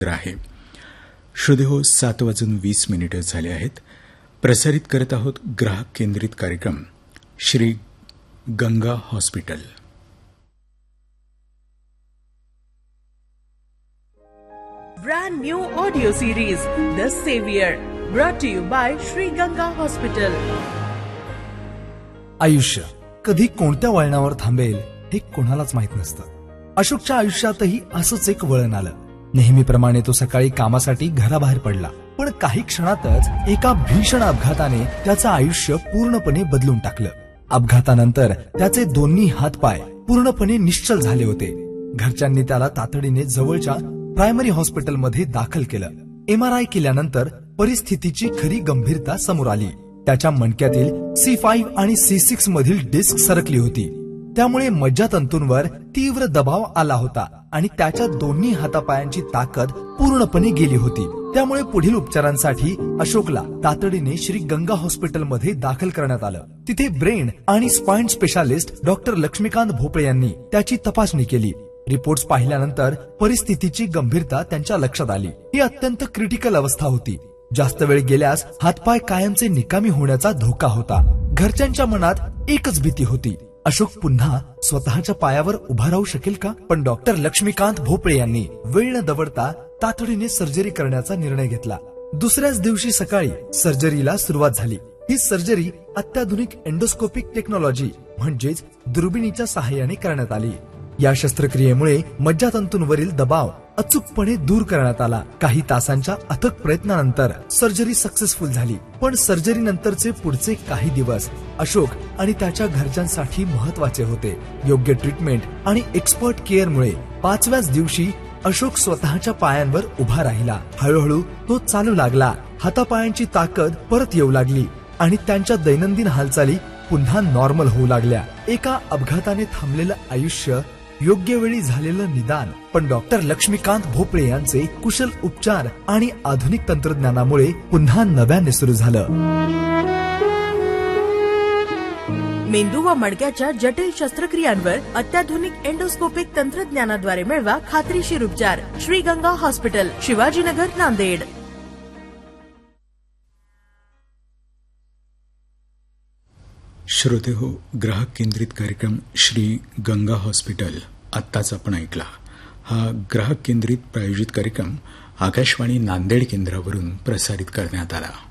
आहे. श्रोते हो, 7:20 झाले आहेत. प्रसारित करत आहोत ग्राहक केंद्रित कार्यक्रम Shri Ganga hospital. Brand new audio series, The Savior, brought to you by Sri Ganga Hospital. आयुष्य कधी कोणत्या वळणावर थांबेल हे कोणालाच माहित नसतं. अशोकच्या आयुष्यातही असंच एक वळण आलं. नेहमीप्रमाणे तो सकाळी कामासाठी घराबाहेर पडला, पण काही क्षणातच एका भीषण अपघाताने त्याचं आयुष्य पूर्णपणे बदलून टाकलं. अपघातानंतर त्याचे दोन्ही हातपाय पूर्णपणे निश्चल झाले होते. घरच्यांनी त्याला तातडीने जवळच्या प्रायमरी हॉस्पिटलमध्ये दाखल केलं. MRI केल्यानंतर परिस्थितीची खरी गंभीरता समोर आली. त्याच्या मणक्यातील C5 आणि C6 मधील डिस्क सरकली होती. त्यामुळे मज्जातंतूंवर तीव्र दबाव आला होता आणि त्याच्या दोन्ही हातापायांची ताकद पूर्णपणे गेली होती. त्यामुळे पुढील उपचारांसाठी अशोकला तातडीने श्री गंगा हॉस्पिटलमध्ये दाखल करण्यात आलं. तिथे ब्रेन आणि स्पाइन स्पेशालिस्ट डॉक्टर लक्ष्मीकांत भोपळे यांनी त्याची तपासणी केली. रिपोर्ट्स पाहिल्यानंतर परिस्थितीची गंभीरता त्यांच्या लक्षात आली. ही अत्यंत क्रिटिकल अवस्था होती. जास्त वेळ गेल्यास हातपाय कायमचे निकामी होण्याचा धोका होता. घरच्यांच्या मनात एकच भीती होती, अशोक पुन्हा स्वतःच्या पायावर उभा राहू शकेल का? पण डॉक्टर लक्ष्मीकांत भोपळे यांनी वेळ न दवडता तातडीने सर्जरी करण्याचा निर्णय घेतला. दुसऱ्याच दिवशी सकाळी सर्जरीला सुरुवात झाली. ही सर्जरी अत्याधुनिक एंडोस्कोपिक टेक्नॉलॉजी म्हणजेच दुर्बिणीच्या सहाय्याने करण्यात आली. या शस्त्रक्रियेमुळे मज्जातंतूंवरील दबाव अचूकपणे दूर करण्यात आला. काही तासांच्या अथक प्रयत्नानंतर सर्जरी सक्सेसफुल झाली. पण सर्जरी नंतरचे पुढचे काही दिवस अशोक आणि त्याच्या घरच्यांसाठी महत्वाचे होते. योग्य ट्रीटमेंट आणि एक्सपर्ट केअरमुळे 5व्याच दिवशी अशोक स्वतःच्या पायांवर उभा राहिला. हळूहळू तो चालू लागला. हातापायांची ताकद परत येऊ लागली आणि त्यांच्या दैनंदिन हालचाली पुन्हा नॉर्मल होऊ लागल्या. एका अपघाताने थांबलेलं आयुष्य, योग्य वेळी झालेलं निदान, पण डॉक्टर लक्ष्मीकांत भोपळे यांचे कुशल उपचार आणि आधुनिक तंत्रज्ञानामुळे पुन्हा नव्याने सुरू झालं. मेंदू व मणक्याच्या जटिल शस्त्रक्रियांवर अत्याधुनिक एंडोस्कोपिक तंत्रज्ञानाद्वारे मिळवा खात्रीशीर उपचार. श्री गंगा हॉस्पिटल, शिवाजीनगर, नांदेड. श्रोते हो, ग्राहक केंद्रित कार्यक्रम श्री गंगा हॉस्पिटल आत्ताच आपण ऐकला. हा ग्राहक केंद्रित प्रायोजित कार्यक्रम आकाशवाणी नांदेड केंद्रावरून प्रसारित करण्यात आला.